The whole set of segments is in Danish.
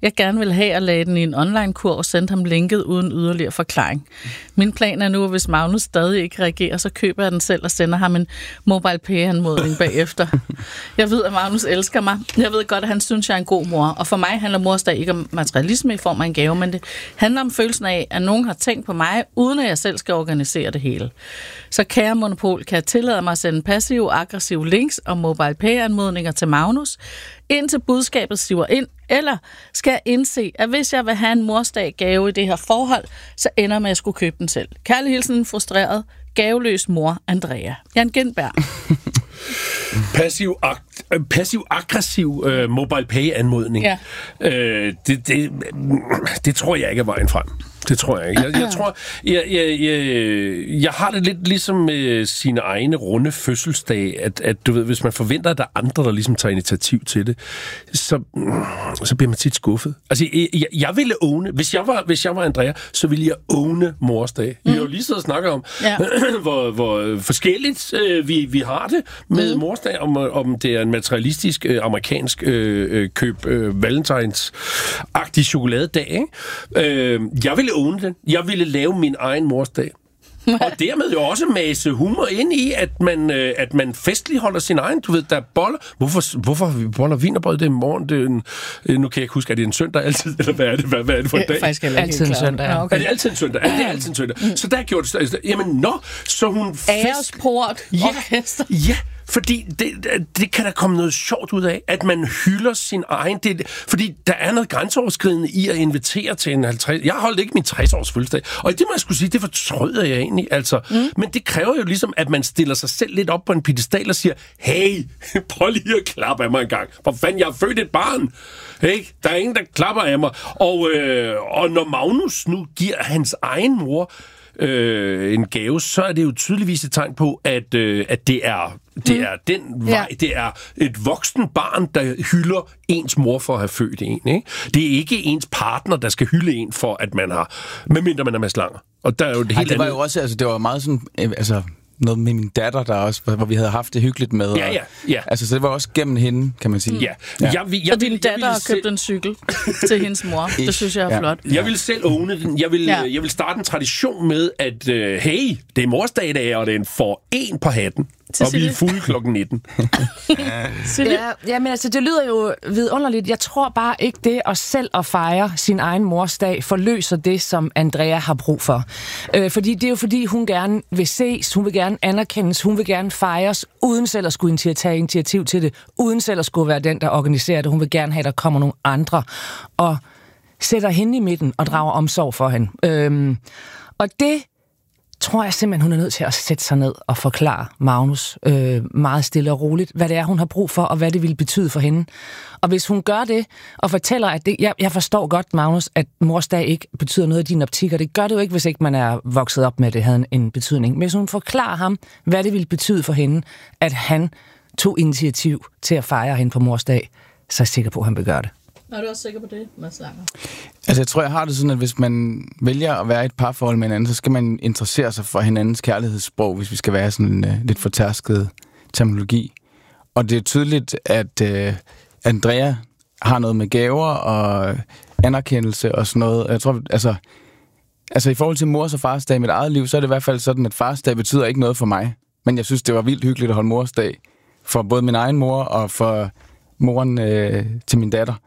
jeg gerne vil have at lade den i en online-kur og sende ham linket uden yderligere forklaring. Min plan er nu, at hvis Magnus stadig ikke reagerer, så køber jeg den selv og sender ham en MobilePay-anmodning bagefter. Jeg ved, at Magnus elsker mig. Jeg ved godt, at han synes, jeg er en god mor. Og for mig handler morsdag ikke om materialisme i form af en gave, men det handler om følelsen af, at nogen har tænkt på mig, uden at jeg selv skal organisere det hele. Så kære Monopol, kan jeg tillade mig at sende passive og aggressive links og MobilePay-anmodninger til Magnus, indtil budskabet siver ind, eller skal jeg indse, at hvis jeg vil have en morsdag-gave i det her forhold, så ender med at skulle købe den selv. Kærlig hilsen, frustreret, gaveløs mor, Andrea. Jan Gindberg. Passiv-aggressiv MobilePay-anmodning. Ja. Det tror jeg ikke er vejen frem. Det tror jeg ikke. Jeg tror, jeg har det lidt ligesom med sine egne runde fødselsdage, at du ved, hvis man forventer, at der er andre, der ligesom tager initiativ til det, så bliver man tit skuffet. Altså, jeg ville åne, hvis jeg var Andrea, så ville jeg åne morsdag. Vi har jo lige siddet og snakket om, hvor forskelligt vi har det med morsdag, om det er en materialistisk amerikansk køb valentines-agtig chokoladedag, ikke? Jeg ville åne den. Jeg ville lave min egen morsdag. Og dermed jo også mase humor ind i, at man festligt holder sin egen. Du ved, der er boller. Hvorfor vi boller wienerbrød det i morgen? Nu kan jeg ikke huske, er det en søndag altid? Eller hvad er det, hvad er det for en dag? Faktisk altid en søndag. Ja, okay. Er det altid en søndag? Ja, det er altid en søndag. Så der gjorde det... Jamen, så hun... Æresport. Orkester. Ja. Fordi det kan der komme noget sjovt ud af, at man hylder sin egen... Fordi der er noget grænseoverskridende i at invitere til en 50... Jeg holdt ikke min 60-års fødselsdag, og det må jeg skulle sige, det fortryder jeg egentlig. Altså. Men det kræver jo ligesom, at man stiller sig selv lidt op på en piedestal og siger, hey, prøv lige at klappe af mig en gang. For fanden, jeg har født et barn. Hey, der er ingen, der klapper af mig. Og når Magnus nu giver hans egen mor en gave, så er det jo tydeligvis et tegn på, at det er den vej. Det er et voksen barn, der hylder ens mor for at have født en. Ikke? Det er ikke ens partner, der skal hylde en for, at man har... Medmindre man er med slanger. Og der er jo det helt det var jo også... Altså, det var meget sådan... noget med min datter, der også, hvor vi havde haft det hyggeligt med. Ja. Altså, så det var også gennem hende, kan man sige. Ja. Og din datter har købt en cykel til hendes mor. Det synes jeg er flot. Jeg vil selv åbne den. Jeg vil starte en tradition med, at hey, det er morsdag i dag, og den får en på hatten. Og vi er fulde klokken 19. Men altså, det lyder jo vidunderligt. Jeg tror bare ikke det at selv at fejre sin egen morsdag forløser det, som Andrea har brug for. Fordi det er jo fordi, hun gerne vil ses, hun vil gerne anerkendes, hun vil gerne fejres, uden selv at skulle tage initiativ til det, uden selv at skulle være den, der organiserer det. Hun vil gerne have, at der kommer nogle andre og sætter hende i midten og drager omsorg for hende. Og det tror jeg simpelthen, hun er nødt til at sætte sig ned og forklare Magnus meget stille og roligt, hvad det er, hun har brug for, og hvad det vil betyde for hende. Og hvis hun gør det, og fortæller, at jeg forstår godt, Magnus, at morsdag ikke betyder noget i din optik, og det gør det jo ikke, hvis ikke man er vokset op med, det havde en betydning. Men hvis hun forklarer ham, hvad det vil betyde for hende, at han tog initiativ til at fejre hende på morsdag, så er jeg sikker på, at han vil gøre det. Er du også sikker på det, Mads Langer? Altså, jeg tror, jeg har det sådan, at hvis man vælger at være i et parforhold med hinanden, så skal man interessere sig for hinandens kærlighedssprog, hvis vi skal være sådan lidt fortærsket terminologi. Og det er tydeligt, at Andrea har noget med gaver og anerkendelse og sådan noget. Jeg tror, altså i forhold til mors og fars dag i mit eget liv, så er det i hvert fald sådan, at fars dag betyder ikke noget for mig. Men jeg synes, det var vildt hyggeligt at holde mors dag for både min egen mor og for moren til min datter.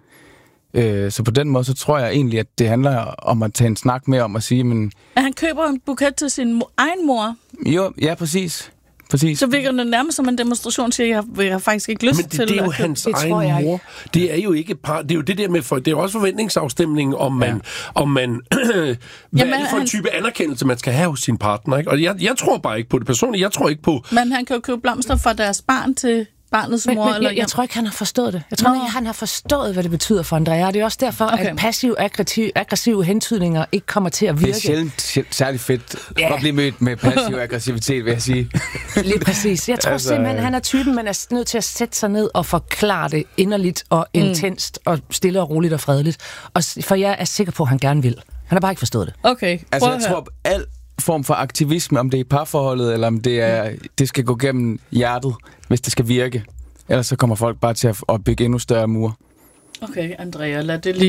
Så på den måde, så tror jeg egentlig, at det handler om at tage en snak med om at sige, men... At han køber en buket til sin egen mor? Jo, ja, præcis. Så virker det nærmest som en demonstration, siger jeg har faktisk ikke lyst til. Men det er jo hans egen mor. Det er jo ikke det er jo det der med, det er jo også forventningsafstemning, om man hvad er det for en type anerkendelse, man skal have hos sin partner, ikke? Og jeg tror bare ikke på det personligt. Jeg tror ikke på... Men han kan jo købe blomster fra deres barn til barnets mor. Men jeg tror ikke, han har forstået det. Jeg tror ikke, han har forstået, hvad det betyder for Andrea. Det er også derfor, at passiv-aggressive hentydninger ikke kommer til at virke. Det er sjældent særlig fedt at blive mødt med passiv aggressivitet, vil jeg sige. Lige præcis. Jeg tror simpelthen, han er typen, man er nødt til at sætte sig ned og forklare det inderligt og intenst og stille og roligt og fredeligt. For jeg er sikker på, at han gerne vil. Han har bare ikke forstået det. Okay, altså, jeg tror, al form for aktivisme, om det er i parforholdet, eller om det er, det skal gå gennem hjertet, hvis det skal virke. Ellers så kommer folk bare til at bygge endnu større mure. Okay, Andrea, lad det lige